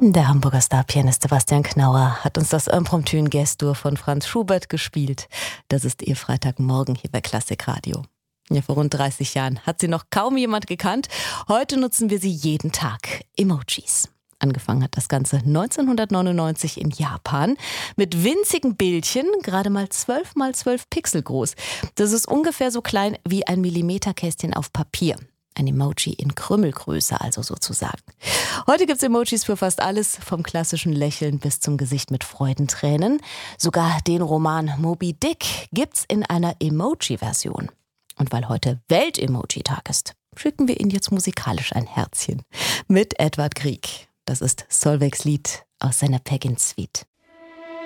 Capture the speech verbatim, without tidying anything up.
Der Hamburger Star-Pianist Sebastian Knauer hat uns das Impromptu in G-Dur von Franz Schubert gespielt. Das ist ihr Freitagmorgen hier bei Klassikradio. Ja, vor rund dreißig Jahren hat sie noch kaum jemand gekannt. Heute nutzen wir sie jeden Tag. Emojis. Angefangen hat das Ganze neunzehnhundertneunundneunzig in Japan mit winzigen Bildchen, gerade mal zwölf mal zwölf Pixel groß. Das ist ungefähr so klein wie ein Millimeterkästchen auf Papier. Ein Emoji in Krümmelgröße also sozusagen. Heute gibt's Emojis für fast alles, vom klassischen Lächeln bis zum Gesicht mit Freudentränen. Sogar den Roman Moby Dick gibt's in einer Emoji-Version. Und weil heute Welt-Emoji-Tag ist, schicken wir Ihnen jetzt musikalisch ein Herzchen mit Edvard Grieg. Das ist Solveigs Lied aus seiner Peggin Suite.